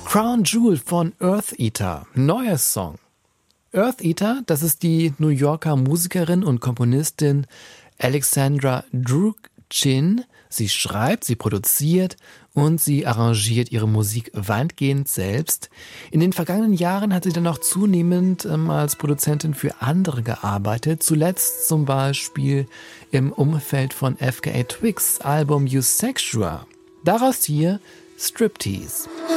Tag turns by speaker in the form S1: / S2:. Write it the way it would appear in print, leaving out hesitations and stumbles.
S1: Crown Jewel von Eartheater, neuer Song. Eartheater, das ist die New Yorker Musikerin und Komponistin Alexandra Drukgyal. Sie schreibt, sie produziert und sie arrangiert ihre Musik weitgehend selbst. In den vergangenen Jahren hat sie dann auch zunehmend als Produzentin für andere gearbeitet. Zuletzt zum Beispiel im Umfeld von FKA Twigs Album You Sexual. Daraus hier Striptease.